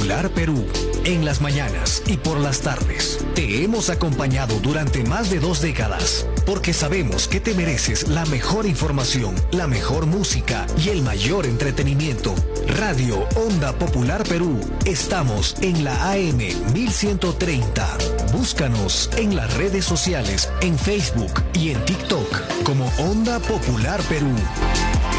Popular Perú. En las mañanas y por las tardes. Te hemos acompañado durante más de 2 décadas, porque sabemos que te mereces la mejor información, la mejor música y el mayor entretenimiento. Radio Onda Popular Perú. Estamos en la AM 1130. Búscanos en las redes sociales, en Facebook y en TikTok como Onda Popular Perú.